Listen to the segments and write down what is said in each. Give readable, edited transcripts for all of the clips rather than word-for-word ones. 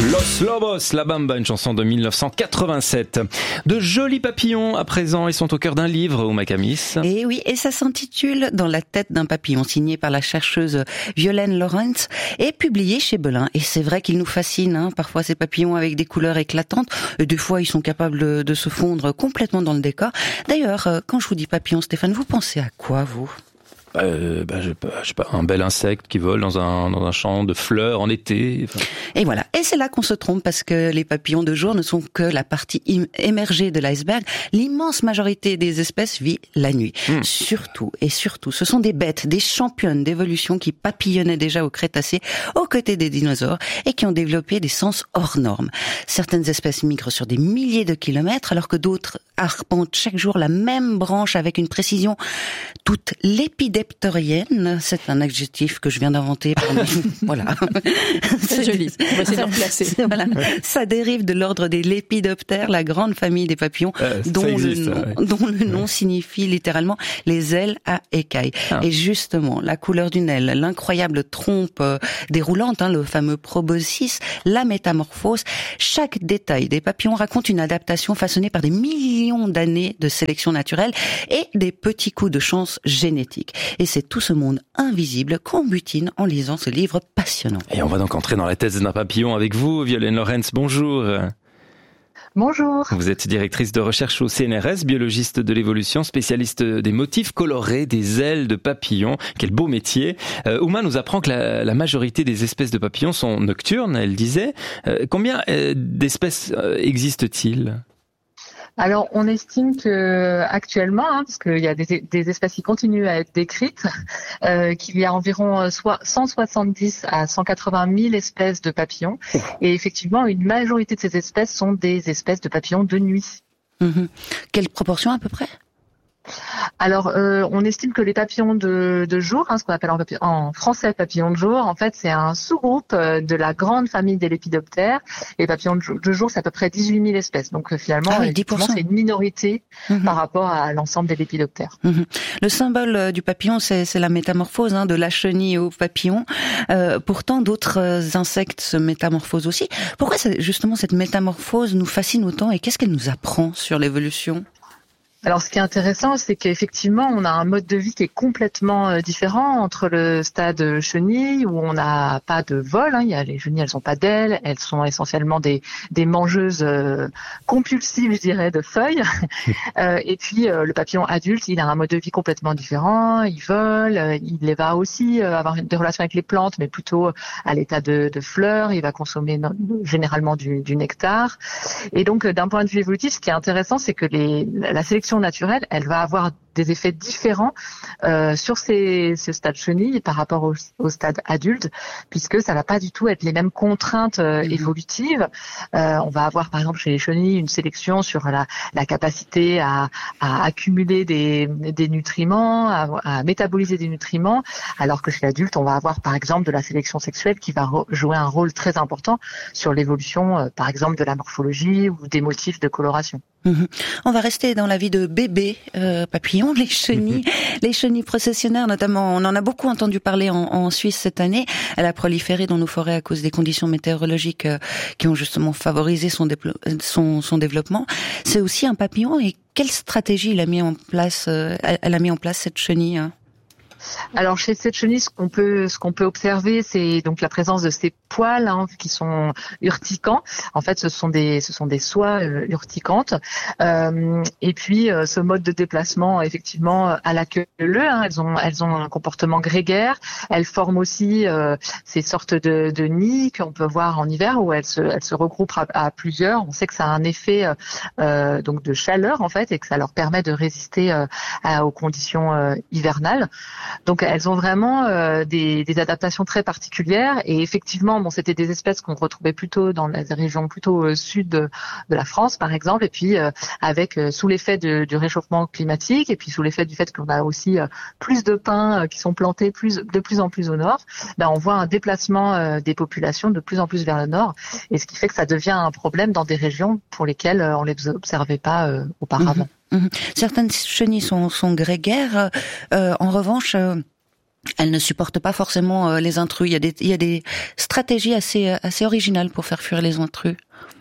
Los Lobos, La Bamba, une chanson de 1987. De jolis papillons à présent, ils sont au cœur d'un livre, Ouma Camis. Et oui, et ça s'intitule Dans la tête d'un papillon, signé par la chercheuse Violaine Lawrence et publié chez Belin. Et c'est vrai qu'ils nous fascinent, parfois ces papillons avec des couleurs éclatantes, et des fois ils sont capables de se fondre complètement dans le décor. D'ailleurs, quand je vous dis papillon, Stéphane, vous pensez à quoi, vous ? Je sais pas, un bel insecte qui vole dans un champ de fleurs en été. Enfin... Et voilà. Et c'est là qu'on se trompe parce que les papillons de jour ne sont que la partie émergée de l'iceberg. L'immense majorité des espèces vit la nuit. Surtout, ce sont des bêtes, des championnes d'évolution qui papillonnaient déjà au Crétacé aux côtés des dinosaures et qui ont développé des sens hors normes. Certaines espèces migrent sur des milliers de kilomètres alors que d'autres arpentent chaque jour la même branche avec une précision toute lépidoptérienne. C'est un adjectif que je viens d'inventer. Voilà. C'est joli. On va essayer de le replacer. Voilà. Ça dérive de l'ordre des lépidoptères, la grande famille des papillons, dont le nom signifie littéralement les ailes à écailles. Et justement, la couleur d'une aile, l'incroyable trompe déroulante, le fameux proboscis, la métamorphose, chaque détail des papillons raconte une adaptation façonnée par des millions d'années de sélection naturelle et des petits coups de chance génétique. Et c'est tout ce monde invisible qu'on butine en lisant ce livre passionnant. Et on va donc entrer dans la thèse d'un papillon avec vous, Violaine Lawrence. Bonjour. Bonjour. Vous êtes directrice de recherche au CNRS, biologiste de l'évolution, spécialiste des motifs colorés des ailes de papillons. Quel beau métier. Ouma nous apprend que la majorité des espèces de papillons sont nocturnes, elle disait. Combien d'espèces existent-ils ? Alors, on estime que actuellement, parce qu'il y a des espèces qui continuent à être décrites, qu'il y a environ 170 à 180 000 espèces de papillons. Et effectivement, une majorité de ces espèces sont des espèces de papillons de nuit. Quelle proportion à peu près ? Alors, on estime que les papillons de jour, ce qu'on appelle en français papillons de jour, en fait, c'est un sous-groupe de la grande famille des lépidoptères. Les papillons de jour, c'est à peu près 18 000 espèces. Donc, finalement, c'est une minorité par rapport à l'ensemble des lépidoptères. Le symbole du papillon, c'est la métamorphose, de la chenille au papillon. Pourtant, d'autres insectes se métamorphosent aussi. Pourquoi justement cette métamorphose nous fascine autant et qu'est-ce qu'elle nous apprend sur l'évolution ? Alors, ce qui est intéressant, c'est qu'effectivement, on a un mode de vie qui est complètement différent entre le stade chenille, où on n'a pas de vol. Les chenilles, elles n'ont pas d'ailes, elles sont essentiellement des mangeuses compulsives, je dirais, de feuilles. Et puis, le papillon adulte, il a un mode de vie complètement différent. Il vole, il va aussi avoir des relations avec les plantes, mais plutôt à l'état de fleurs. Il va consommer généralement du nectar. Et donc, d'un point de vue évolutif, ce qui est intéressant, c'est que la sélection naturelle, elle va avoir des effets différents sur ce stade chenille par rapport au stade adulte, puisque ça va pas du tout être les mêmes contraintes évolutives. On va avoir par exemple chez les chenilles une sélection sur la capacité à accumuler des nutriments, à métaboliser des nutriments, alors que chez l'adulte, on va avoir par exemple de la sélection sexuelle qui va jouer un rôle très important sur l'évolution, par exemple de la morphologie ou des motifs de coloration. On va rester dans la vie de bébés papillons, les chenilles processionnaires notamment. On en a beaucoup entendu parler en Suisse cette année. Elle a proliféré dans nos forêts à cause des conditions météorologiques qui ont justement favorisé son développement. C'est aussi un papillon. Et quelle stratégie elle a mis en place cette chenille ? Alors chez cette chenille, ce qu'on peut observer, c'est donc la présence de ces poils qui sont urticants. En fait, ce sont des soies urticantes. Et puis ce mode de déplacement, effectivement, à la queue leu. Elles ont un comportement grégaire. Elles forment aussi ces sortes de nids qu'on peut voir en hiver où elles se regroupent à plusieurs. On sait que ça a un effet donc de chaleur en fait et que ça leur permet de résister aux conditions hivernales. Donc elles ont vraiment des adaptations très particulières et effectivement c'était des espèces qu'on retrouvait plutôt dans les régions plutôt sud de la France par exemple et puis avec sous l'effet du réchauffement climatique et puis sous l'effet du fait qu'on a aussi plus de pins qui sont plantés de plus en plus au nord, on voit un déplacement des populations de plus en plus vers le nord et ce qui fait que ça devient un problème dans des régions pour lesquelles on les observait pas auparavant. Certaines chenilles sont grégaires. En revanche, elles ne supportent pas forcément les intrus. Il y a des stratégies assez originales pour faire fuir les intrus.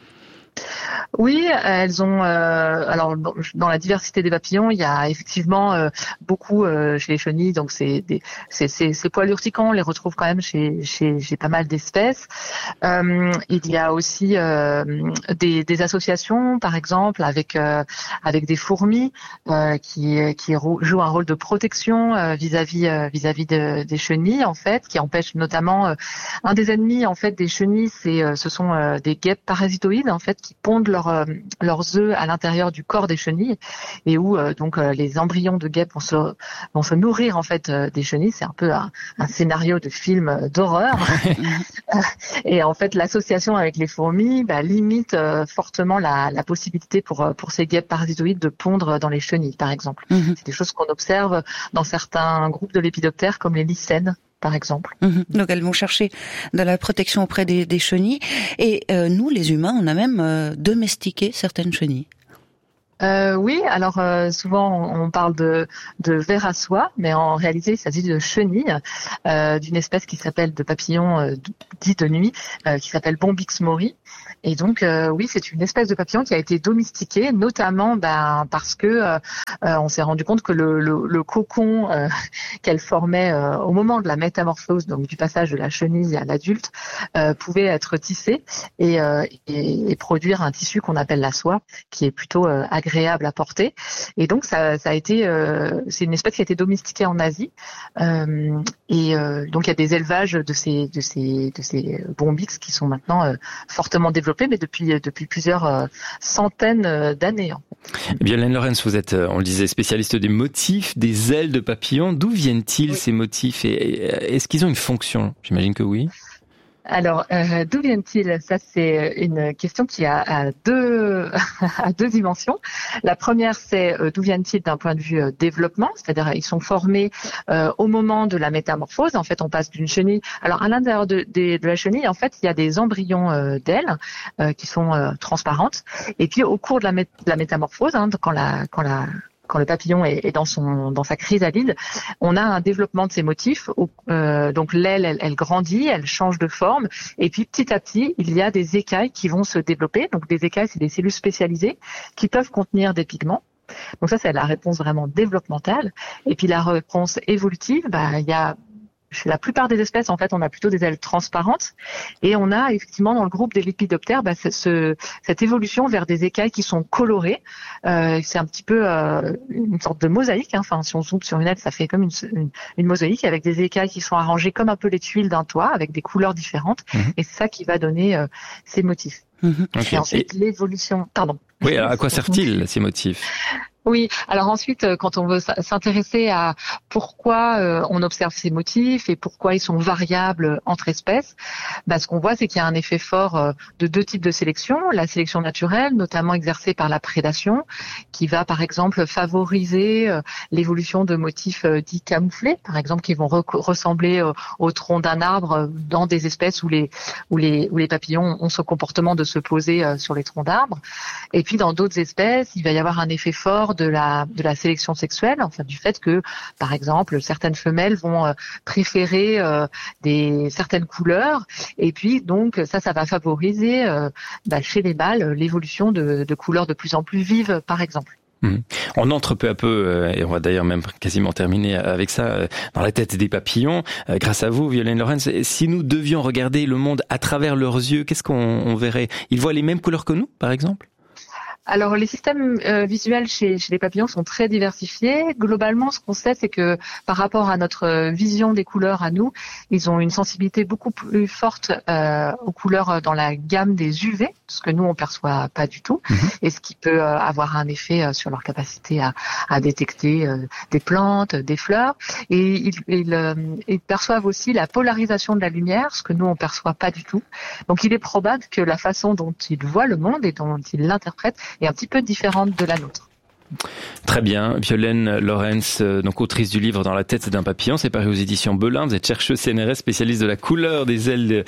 Oui, elles ont. Alors, dans la diversité des papillons, il y a effectivement beaucoup chez les chenilles. Donc, ces poils urticants, on les retrouve quand même chez pas mal d'espèces. Il y a aussi des associations, par exemple, avec des fourmis qui jouent un rôle de protection vis-à-vis des chenilles, en fait, qui empêchent notamment un des ennemis en fait des chenilles, ce sont des guêpes parasitoïdes en fait qui pondent leurs œufs à l'intérieur du corps des chenilles et où donc les embryons de guêpes vont se nourrir en fait des chenilles. C'est un peu un scénario de film d'horreur. Et en fait l'association avec les fourmis limite fortement la possibilité pour ces guêpes parasitoïdes de pondre dans les chenilles, par exemple. C'est des choses qu'on observe dans certains groupes de lépidoptères comme les lycènes, par exemple. Donc elles vont chercher de la protection auprès des chenilles. Et nous, les humains, on a même domestiqué certaines chenilles. Oui, alors souvent on parle de vers à soie, mais en réalité il s'agit de chenilles d'une espèce qui s'appelle de papillon dit de nuit, qui s'appelle Bombyx mori. Et donc oui, c'est une espèce de papillon qui a été domestiquée, notamment parce que on s'est rendu compte que le cocon qu'elle formait au moment de la métamorphose, donc du passage de la chenille à l'adulte, pouvait être tissé et produire un tissu qu'on appelle la soie, qui est plutôt agréable à porter. Et donc ça a été, c'est une espèce qui a été domestiquée en Asie. Donc il y a des élevages de ces bombyx qui sont maintenant fortement développés, mais depuis plusieurs centaines d'années. En fait. Eh bien, Laine Lorenz, vous êtes, on le disait, spécialiste des motifs, des ailes de papillons. D'où viennent-ils ces motifs et est-ce qu'ils ont une fonction? J'imagine que oui. Alors, d'où viennent-ils? Ça, c'est une question qui a deux dimensions. La première, c'est d'où viennent-ils d'un point de vue développement, c'est-à-dire ils sont formés au moment de la métamorphose. En fait, on passe d'une chenille. Alors, à l'intérieur de la chenille, en fait, il y a des embryons d'ailes qui sont transparentes. Et puis, au cours de la métamorphose, quand le papillon est dans sa chrysalide, on a un développement de ces motifs. Donc l'aile, elle grandit, elle change de forme, et puis petit à petit, il y a des écailles qui vont se développer. Donc des écailles, c'est des cellules spécialisées qui peuvent contenir des pigments. Donc ça, c'est la réponse vraiment développementale. Et puis la réponse évolutive, il y a chez la plupart des espèces, en fait, on a plutôt des ailes transparentes, et on a effectivement dans le groupe des lépidoptères cette évolution vers des écailles qui sont colorées. C'est un petit peu une sorte de mosaïque. Enfin, si on zoome sur une aile, ça fait comme une mosaïque avec des écailles qui sont arrangées comme un peu les tuiles d'un toit, avec des couleurs différentes. Et c'est ça qui va donner ces motifs. Okay. Et ensuite, l'évolution. Pardon. Oui, alors à quoi servent-ils ces motifs? Oui, alors ensuite, quand on veut s'intéresser à pourquoi on observe ces motifs et pourquoi ils sont variables entre espèces, ce qu'on voit, c'est qu'il y a un effet fort de deux types de sélection. La sélection naturelle, notamment exercée par la prédation, qui va par exemple favoriser l'évolution de motifs dits camouflés, par exemple qui vont ressembler au tronc d'un arbre dans des espèces où les papillons ont ce comportement de se poser sur les troncs d'arbres. Et puis dans d'autres espèces, il va y avoir un effet fort de la sélection sexuelle, enfin du fait que, par exemple, certaines femelles vont préférer certaines couleurs, et puis donc ça va favoriser chez les mâles l'évolution de couleurs de plus en plus vives, par exemple. On entre peu à peu, et on va d'ailleurs même quasiment terminer avec ça, dans la tête des papillons, grâce à vous, Laine Lorenz. Si nous devions regarder le monde à travers leurs yeux, qu'est-ce qu'on verrait? Ils voient les mêmes couleurs que nous, par exemple? Alors, les systèmes visuels chez les papillons sont très diversifiés. Globalement, ce qu'on sait, c'est que par rapport à notre vision des couleurs à nous, ils ont une sensibilité beaucoup plus forte aux couleurs dans la gamme des UV, ce que nous, on perçoit pas du tout, et ce qui peut avoir un effet sur leur capacité à détecter des plantes, des fleurs. Et ils perçoivent aussi la polarisation de la lumière, ce que nous, on perçoit pas du tout. Donc, il est probable que la façon dont ils voient le monde et dont ils l'interprètent est un petit peu différente de la nôtre. Très bien. Violaine Lorenz, donc autrice du livre Dans la tête d'un papillon, c'est paru aux éditions Belin. Vous êtes chercheuse CNRS, spécialiste de la couleur des ailes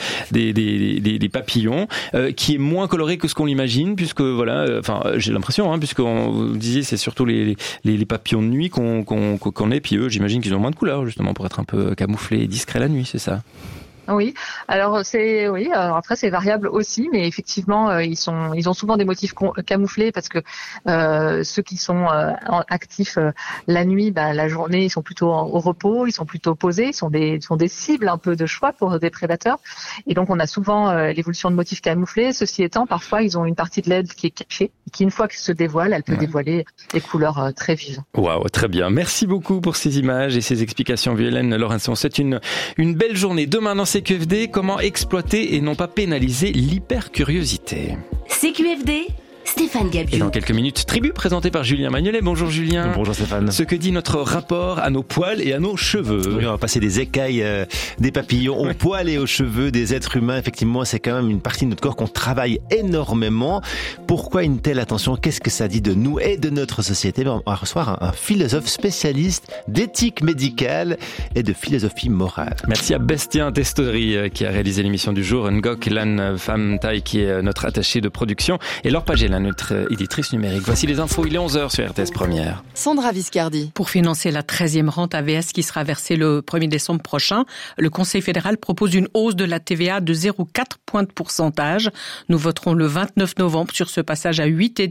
des papillons, qui est moins colorée que ce qu'on l'imagine, puisque j'ai l'impression, puisque vous disiez c'est surtout les papillons de nuit qu'on est, puis eux, j'imagine qu'ils ont moins de couleurs justement pour être un peu camouflés et discrets la nuit, c'est ça? Oui, alors après c'est variable aussi, mais effectivement ils ont souvent des motifs camouflés parce que ceux qui sont actifs la nuit, la journée ils sont plutôt au repos, ils sont plutôt posés, ils sont des cibles un peu de choix pour des prédateurs, et donc on a souvent l'évolution de motifs camouflés. Ceci étant, parfois ils ont une partie de l'aile qui est cachée, et qui une fois qu'elle se dévoile, elle peut dévoiler des couleurs très vives. Waouh, très bien. Merci beaucoup pour ces images et ces explications, Violaine Lorenz. C'est une belle journée. Demain dans CQFD, comment exploiter et non pas pénaliser l'hypercuriosité. CQFD, Stéphane Gabiou. Et dans quelques minutes, Tribu présenté par Julien Magnolet. Bonjour Julien. Bonjour Stéphane. Ce que dit notre rapport à nos poils et à nos cheveux. Oui, on va passer des écailles des papillons aux poils et aux cheveux des êtres humains. Effectivement, c'est quand même une partie de notre corps qu'on travaille énormément. Pourquoi une telle attention? Qu'est-ce que ça dit de nous et de notre société? On va recevoir un philosophe spécialiste d'éthique médicale et de philosophie morale. Merci à Bastien Testory qui a réalisé l'émission du jour, Ngok Lan Pham Thai qui est notre attaché de production, et Laure Pagela, notre éditrice numérique. Voici les infos, il est 11h sur RTS Première. Sandra Viscardi. Pour financer la 13e rente AVS qui sera versée le 1er décembre prochain, le Conseil fédéral propose une hausse de la TVA de 0,4 points de pourcentage. Nous voterons le 29 novembre sur ce passage à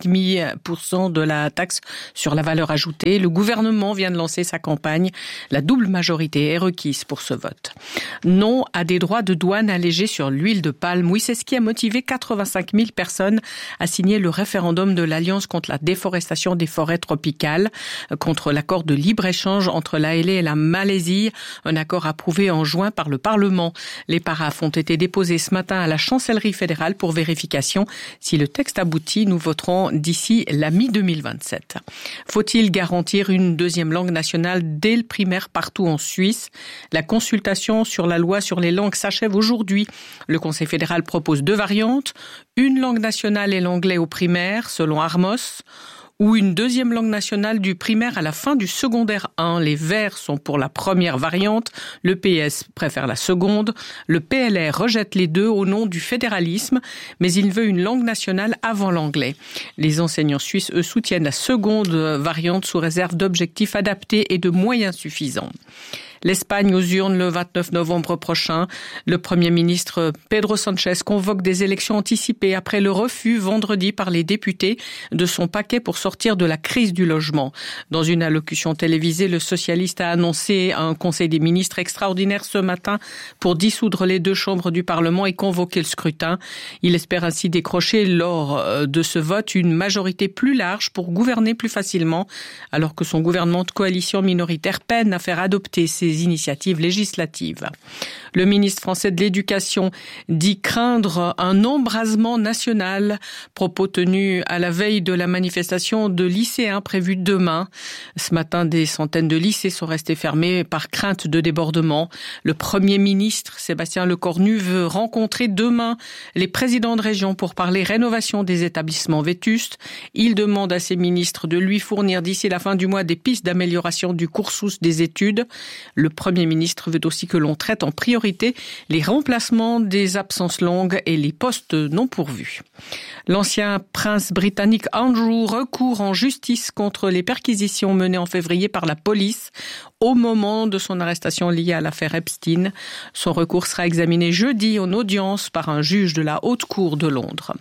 8,5% de la taxe sur la valeur ajoutée. Le gouvernement vient de lancer sa campagne. La double majorité est requise pour ce vote. Non à des droits de douane allégés sur l'huile de palme. Oui, c'est ce qui a motivé 85 000 personnes à signer le référendum de l'Alliance contre la déforestation des forêts tropicales, contre l'accord de libre-échange entre l'ALE et la Malaisie, un accord approuvé en juin par le Parlement. Les paraphes ont été déposés ce matin à la chancellerie fédérale pour vérification. Si le texte aboutit, nous voterons d'ici la mi-2027. Faut-il garantir une deuxième langue nationale dès le primaire partout en Suisse? La consultation sur la loi sur les langues s'achève aujourd'hui. Le Conseil fédéral propose 2 variantes, une langue nationale et l'anglais au primaire, selon Armos, ou une deuxième langue nationale du primaire à la fin du secondaire 1. Les Verts sont pour la première variante, le PS préfère la seconde, le PLR rejette les deux au nom du fédéralisme, mais il veut une langue nationale avant l'anglais. Les enseignants suisses, eux, soutiennent la seconde variante sous réserve d'objectifs adaptés et de moyens suffisants. L'Espagne aux urnes le 29 novembre prochain. Le Premier ministre Pedro Sánchez convoque des élections anticipées après le refus vendredi par les députés de son paquet pour sortir de la crise du logement. Dans une allocution télévisée, le socialiste a annoncé un conseil des ministres extraordinaire ce matin pour dissoudre les 2 chambres du Parlement et convoquer le scrutin. Il espère ainsi décrocher lors de ce vote une majorité plus large pour gouverner plus facilement, alors que son gouvernement de coalition minoritaire peine à faire adopter ses initiatives législatives. Le ministre français de l'Éducation dit craindre un embrasement national, propos tenus à la veille de la manifestation de lycéens prévue demain. Ce matin, des centaines de lycées sont restés fermés par crainte de débordement. Le Premier ministre, Sébastien Lecornu, veut rencontrer demain les présidents de région pour parler rénovation des établissements vétustes. Il demande à ses ministres de lui fournir d'ici la fin du mois des pistes d'amélioration du cursus des études. Le Premier ministre veut aussi que l'on traite en priorité les remplacements des absences longues et les postes non pourvus. L'ancien prince britannique Andrew recourt en justice contre les perquisitions menées en février par la police au moment de son arrestation liée à l'affaire Epstein. Son recours sera examiné jeudi en audience par un juge de la Haute Cour de Londres.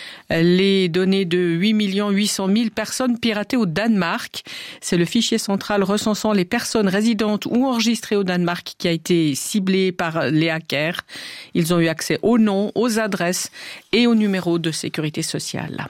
Les données de 8 800 000 personnes piratées au Danemark. C'est le fichier central recensant les personnes résidentes ou enregistrées au Danemark qui a été ciblé par les hackers. Ils ont eu accès aux noms, aux adresses et aux numéros de sécurité sociale.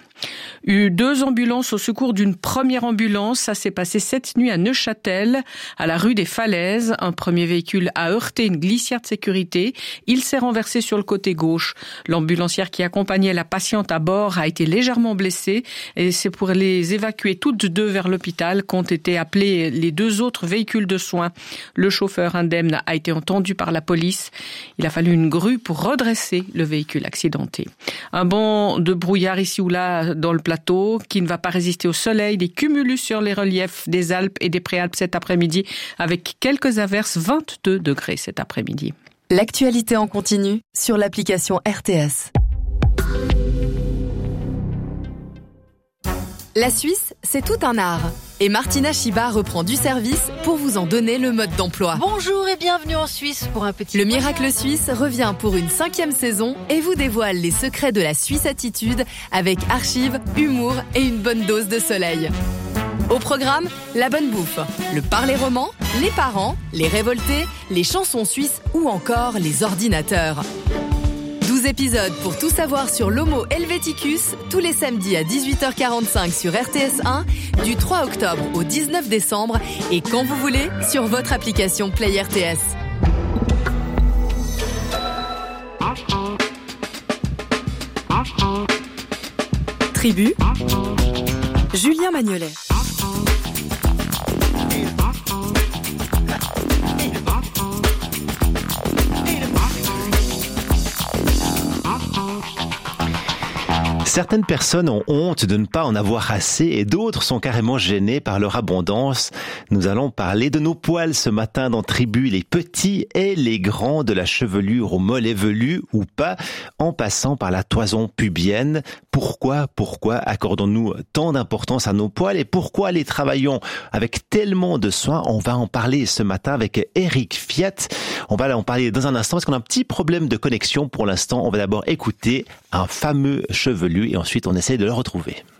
2 ambulances au secours d'une première ambulance. Ça s'est passé cette nuit à Neuchâtel, à la rue des Falaises. Un premier véhicule a heurté une glissière de sécurité. Il s'est renversé sur le côté gauche. L'ambulancière qui accompagnait la patiente à bord a été légèrement blessée et c'est pour les évacuer toutes 2 vers l'hôpital qu'ont été appelés les 2 autres véhicules de soins. Le chauffeur indemne a été entendu par la police. Il a fallu une grue pour redresser le véhicule accidenté. Un banc de brouillard ici ou là dans le plateau, qui ne va pas résister au soleil, des cumulus sur les reliefs des Alpes et des Préalpes cet après-midi, avec quelques averses, 22 degrés cet après-midi. L'actualité en continu sur l'application RTS. La Suisse, c'est tout un art. Et Martina Chiba reprend du service pour vous en donner le mode d'emploi. Bonjour et bienvenue en Suisse pour un petit... Le Miracle Suisse revient pour une 5e saison et vous dévoile les secrets de la Suisse attitude avec archives, humour et une bonne dose de soleil. Au programme, la bonne bouffe, le parler roman, les parents, les révoltés, les chansons suisses ou encore les ordinateurs. 12 épisodes pour tout savoir sur l'Homo Helveticus, tous les samedis à 18h45 sur RTS1, du 3 octobre au 19 décembre et quand vous voulez sur votre application Play RTS. Tribu, Julien Magnolet. Certaines personnes ont honte de ne pas en avoir assez et d'autres sont carrément gênées par leur abondance. Nous allons parler de nos poils ce matin dans Tribu, les petits et les grands, de la chevelure au mollet velu ou pas, en passant par la toison pubienne. Pourquoi accordons-nous tant d'importance à nos poils et pourquoi les travaillons avec tellement de soin? On va en parler ce matin avec Eric Fiat. On va en parler dans un instant parce qu'on a un petit problème de connexion pour l'instant. On va d'abord écouter un fameux chevelu et ensuite on essaie de le retrouver.